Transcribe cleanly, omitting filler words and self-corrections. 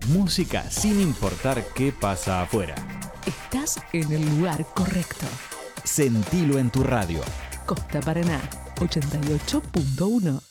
Música sin importar qué pasa afuera. Estás en el lugar correcto. Sentilo en tu radio. Costa Paraná, 88.1.